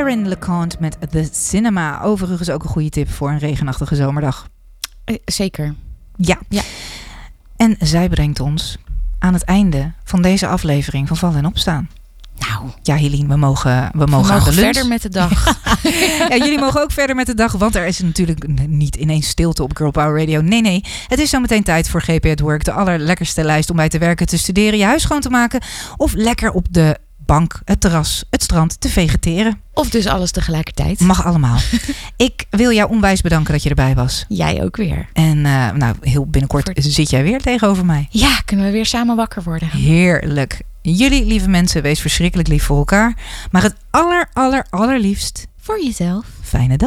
Aaron LeConte met The Cinema. Overigens ook een goede tip voor een regenachtige zomerdag. Zeker. Ja. En zij brengt ons aan het einde van deze aflevering van Vallen en Opstaan. Nou, ja, Helene, we mogen aan de lunch. Verder met de dag. Ja, jullie mogen ook verder met de dag, want er is natuurlijk niet ineens stilte op Girl Power Radio. Nee, het is zo meteen tijd voor GP at Work, de allerlekkerste lijst om bij te werken, te studeren, je huis schoon te maken of lekker op de bank, het terras, het strand te vegeteren. Of dus alles tegelijkertijd. Mag allemaal. Ik wil jou onwijs bedanken dat je erbij was. Jij ook weer. En heel binnenkort zit jij weer tegenover mij. Ja, kunnen we weer samen wakker worden. Heerlijk. Jullie, lieve mensen, wees verschrikkelijk lief voor elkaar. Maar het allerliefst voor jezelf. Fijne dag.